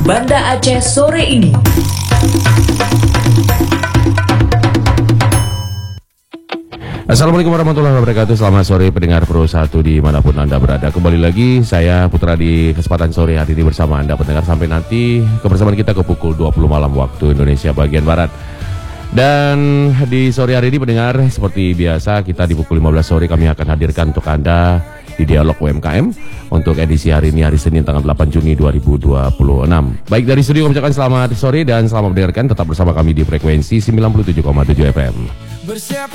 Banda Aceh sore ini. Assalamualaikum warahmatullahi wabarakatuh. Selamat sore pendengar Pro 1 dimanapun Anda berada. Kembali lagi saya Putra di kesempatan sore hari ini bersama Anda pendengar sampai nanti kebersamaan kita ke pukul 20 malam waktu Indonesia bagian Barat. Dan di sore hari ini pendengar seperti biasa kita di pukul 15 sore kami akan hadirkan untuk Anda di Dialog UMKM untuk edisi hari ini hari Senin tanggal 8 Juni 2026. Baik dari studio kami ucapkan selamat sore dan selamat mendengarkan, tetap bersama kami di frekuensi 97,7 FM. Bersiap